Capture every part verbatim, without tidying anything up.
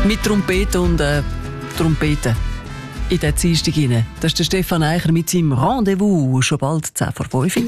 Mit Trompeten und äh, Trompeten in den Dienstag hinein. Das ist der Stefan Eicher mit seinem Rendezvous. Schon bald zehn vor fünf.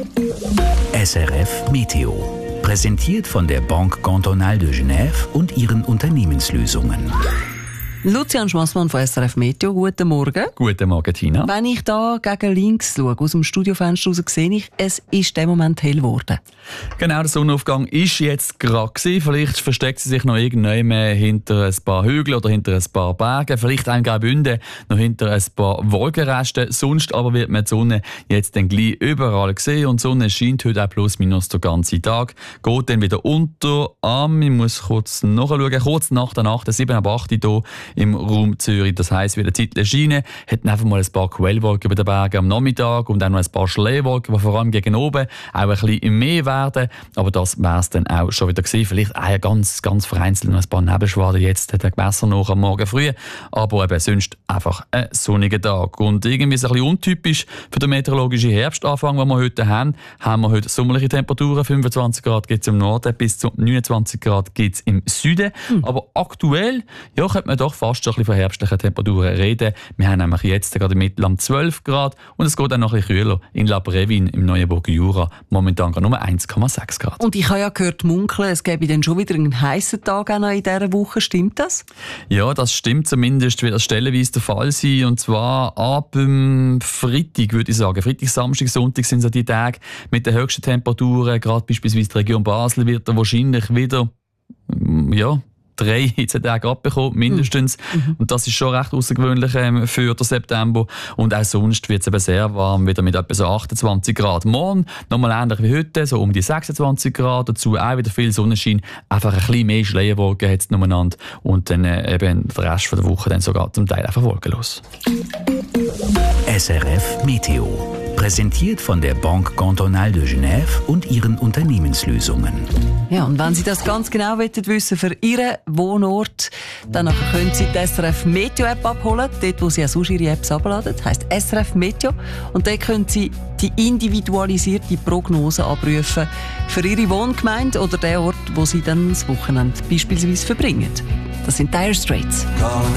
S R F Meteo. Präsentiert von der Banque Cantonale de Genève und ihren Unternehmenslösungen. Lucian Schmassmann von S R F Meteo, guten Morgen. Guten Morgen, Tina. Wenn ich da gegen links schaue, aus dem Studiofenster raus, sehe ich, es ist in dem Moment hell geworden. Genau, der Sonnenaufgang ist jetzt gerade gewesen. Vielleicht versteckt sie sich noch irgendwann hinter ein paar Hügeln oder hinter ein paar Bergen. Vielleicht auch in Graubünden noch hinter ein paar Wolkenresten. Sonst aber wird man die Sonne jetzt dann gleich überall sehen. Und die Sonne scheint heute auch plus minus den ganzen Tag. Geht dann wieder unter. Um, ich muss kurz nachschauen. Kurz nach der Nacht, sieben ab acht hier im Raum Zürich. Das heisst, wieder Zeit Schiene. Hätten einfach mal ein paar Quellwolken über den Bergen am Nachmittag und dann noch ein paar Schneewolken, die vor allem gegen oben auch ein bisschen mehr werden. Aber das wäre es dann auch schon wieder gewesen. Vielleicht auch ganz, ganz vereinzelt noch ein paar Nebelschwaden jetzt, hat er besser noch am Morgen früh. Aber eben sonst einfach ein sonniger Tag. Und irgendwie ist es ein bisschen untypisch für den meteorologischen Herbstanfang, den wir heute haben. Haben wir heute sommerliche Temperaturen. fünfundzwanzig Grad gibt es im Norden, bis zu neunundzwanzig Grad gibt es im Süden. Mhm. Aber aktuell ja, könnte man doch fast schon ein bisschen von herbstlichen Temperaturen reden. Wir haben nämlich jetzt gerade im Mittelland zwölf Grad und es geht auch noch ein bisschen kühler in La Brevin im Neuenburger Jura. Momentan nur eins Komma sechs Grad. Und ich habe ja gehört munkeln, es gäbe dann schon wieder einen heissen Tag auch noch in dieser Woche. Stimmt das? Ja, das stimmt zumindest, wird das stellenweise der Fall sein. Und zwar ab ähm, Freitag, würde ich sagen. Freitag, Samstag, Sonntag sind so die Tage mit den höchsten Temperaturen. Gerade beispielsweise die Region Basel wird da wahrscheinlich wieder, ja, drei Tage abbekommen, mindestens. Mhm. Und das ist schon recht außergewöhnlich ähm, für den September. Und auch sonst wird es eben sehr warm, wieder mit etwa so achtundzwanzig Grad. Morgen nochmal ähnlich wie heute, so um die sechsundzwanzig Grad. Dazu auch wieder viel Sonnenschein. Einfach ein bisschen mehr Schleierwolken hat es numeinander. Und dann äh, eben der Rest der Woche dann sogar zum Teil einfach wolkenlos. S R F Meteo. Präsentiert von der Banque Cantonale de Genève und ihren Unternehmenslösungen. Ja, und wenn Sie das ganz genau wissen wissen für Ihren Wohnort, dann können Sie die S R F Meteo App abholen, dort wo Sie auch sonst Ihre Apps abladen, das heisst S R F Meteo. Und dort können Sie die individualisierte Prognose abrufen für Ihre Wohngemeinde oder den Ort, wo Sie dann das Wochenende beispielsweise verbringen. Das sind Dire Straits.